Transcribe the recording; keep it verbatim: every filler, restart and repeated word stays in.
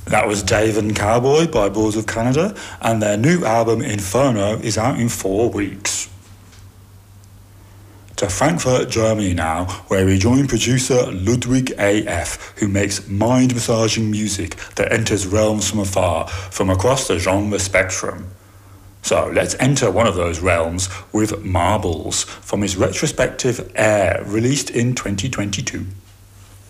That was Dave and Cowboy by Bulls of Canada, and their new album Inferno is out in four weeks. To Frankfurt, Germany now, where we join producer Ludwig A F, who makes mind-massaging music that enters realms from afar, from across the genre spectrum. So let's enter one of those realms with Marbles, from his retrospective Air, released in twenty twenty-two.